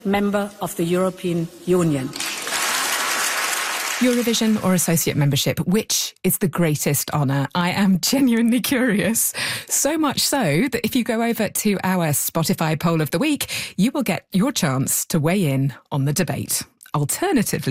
member of the European Union. Eurovision or associate membership, which is the greatest honour? I am genuinely curious. So much so that if you go over to our Spotify poll of the week, you will get your chance to weigh in on the debate. Alternatively,